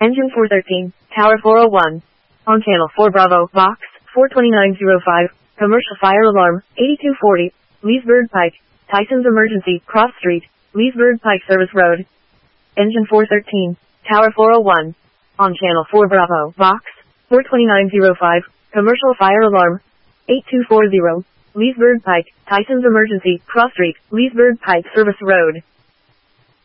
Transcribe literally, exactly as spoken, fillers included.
Engine four thirteen, Tower four oh one. On channel four Bravo, box four twenty-nine oh five, commercial fire alarm, eighty-two forty, Leesburg Pike, Tyson's Emergency, Cross Street, Leesburg Pike Service Road. Engine four thirteen, Tower four oh one. On channel four Bravo, box four twenty-nine oh five, commercial fire alarm, eighty-two forty, Leesburg Pike, Tyson's Emergency, Cross Street, Leesburg Pike Service Road.